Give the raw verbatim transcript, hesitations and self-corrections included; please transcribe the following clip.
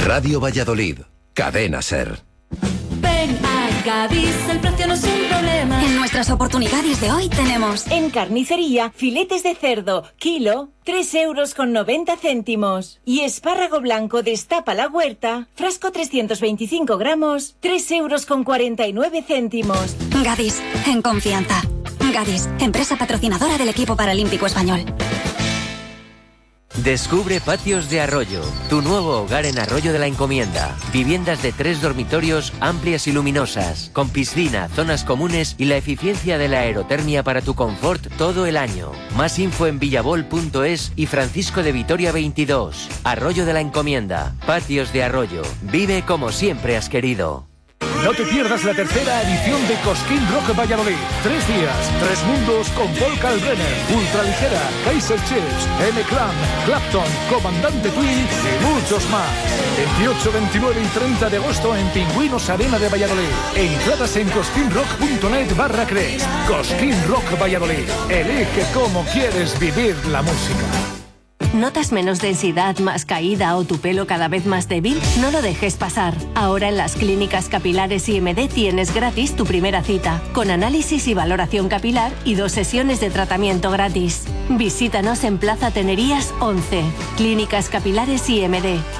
Radio Valladolid, Cadena Ser. Ven a Gadis, el precio no es un problema. En nuestras oportunidades de hoy tenemos... En carnicería, filetes de cerdo, kilo, tres euros con noventa céntimos. Y espárrago blanco destapa la huerta, frasco trescientos veinticinco gramos, tres euros con cuarenta y nueve céntimos. Gadis, en confianza. Gadis, empresa patrocinadora del equipo paralímpico español. Descubre Patios de Arroyo, tu nuevo hogar en Arroyo de la Encomienda. Viviendas de tres dormitorios amplias y luminosas, con piscina, zonas comunes y la eficiencia de la aerotermia para tu confort todo el año. Más info en villabol punto es y Francisco de Vitoria veintidós. Arroyo de la Encomienda, Patios de Arroyo. Vive como siempre has querido. No te pierdas la tercera edición de Cosquín Rock Valladolid. Tres días, tres mundos con Paul Kalbrenner, Ultraligera, Kaiser Chiefs, M-Clan, Clapton, Comandante Twin y muchos más. veintiocho, veintinueve y treinta de agosto en Pingüinos Arena de Valladolid. Entradas en cosquinrock punto net barra Crest. Cosquín Rock Valladolid. Elige cómo quieres vivir la música. ¿Notas menos densidad, más caída o tu pelo cada vez más débil? No lo dejes pasar. Ahora en las clínicas capilares I M D tienes gratis tu primera cita, con análisis y valoración capilar y dos sesiones de tratamiento gratis. Visítanos en Plaza Tenerías once. Clínicas Capilares I M D.